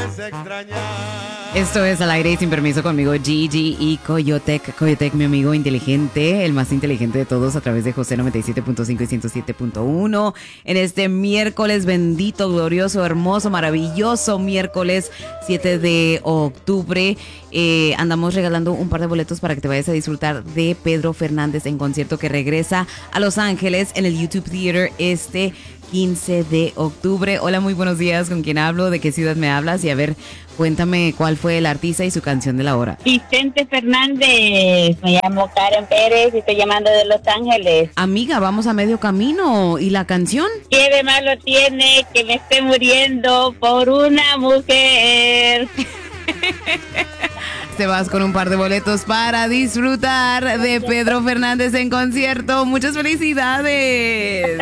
Esto es Al Aire y Sin Permiso conmigo, Gigi y Coyotec. Coyotec, mi amigo inteligente, el más inteligente de todos, a través de José 97.5 y 107.1. En este miércoles bendito, glorioso, hermoso, maravilloso miércoles 7 de octubre. Andamos regalando un par de boletos para que te vayas a disfrutar de Pedro Fernández en concierto, que regresa a Los Ángeles en el YouTube Theater este 15 de octubre. Hola, muy buenos días. ¿Con quién hablo? ¿De qué ciudad me hablas? Y a ver, cuéntame cuál fue el artista y su canción de la hora. Vicente Fernández. Me llamo Karen Pérez y estoy llamando de Los Ángeles. Amiga, vamos a medio camino. ¿Y la canción? ¿Qué de malo tiene que me esté muriendo por una mujer? Te vas con un par de boletos para disfrutar de Pedro Fernández en concierto. ¡Muchas felicidades!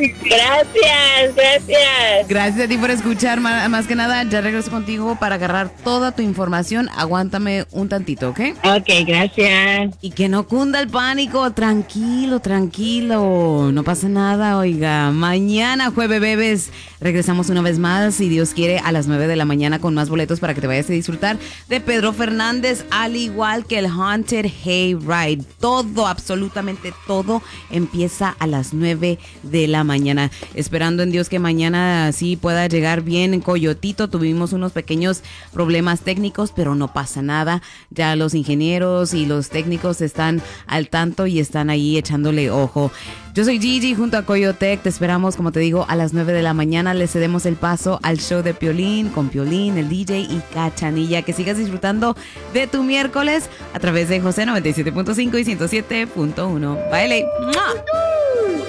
Gracias. Gracias a ti por escuchar. Más que nada, ya regreso contigo para agarrar toda tu información. Aguántame un tantito, ¿ok? Ok, gracias. Y que no cunda el pánico. Tranquilo, tranquilo. No pasa nada, oiga. Mañana, jueves bebés, regresamos una vez más, si Dios quiere, a las 9 de la mañana con más boletos para que te vayas a disfrutar de Pedro Fernández, al igual que el Haunted Hayride. Todo, absolutamente todo, empieza a las 9 de la mañana. Esperando en Dios que mañana sí pueda llegar bien Coyotito. Tuvimos unos pequeños problemas técnicos, pero no pasa nada. Ya los ingenieros y los técnicos están al tanto y están ahí echándole ojo. Yo soy Gigi junto a Coyotec. Te esperamos, como te digo, a las 9 de la mañana. Le cedemos el paso al show de Piolín, con Piolín, el DJ y Cachanilla. Que sigas disfrutando de tu miércoles a través de José 97.5 y 107.1. Baile. ¡Mua!